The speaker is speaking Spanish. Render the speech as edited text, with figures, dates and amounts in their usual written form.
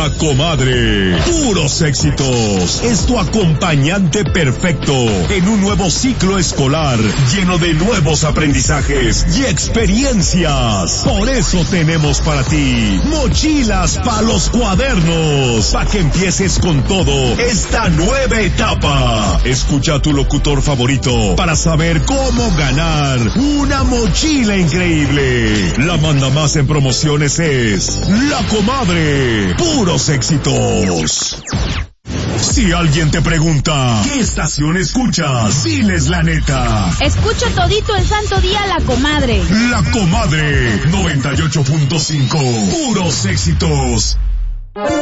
La Comadre. Puros éxitos. Es tu acompañante perfecto en un nuevo ciclo escolar lleno de nuevos aprendizajes y experiencias. Por eso tenemos para ti mochilas para los cuadernos, para que empieces con todo esta nueva etapa. Escucha a tu locutor favorito para saber cómo ganar una mochila increíble. La manda más en promociones es La Comadre. Puros éxitos. Si alguien te pregunta, ¿qué estación escuchas? Diles la neta. Escucho todito el santo día La Comadre. La Comadre 98.5. Puros éxitos.